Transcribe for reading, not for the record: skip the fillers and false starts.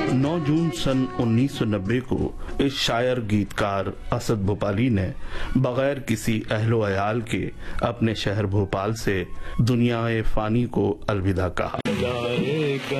9 जून सन 1990 को इस शायर गीतकार असद भोपाली ने बगैर किसी अहलो अयाल के अपने शहर भोपाल से दुनिया फानी को अलविदा कहा।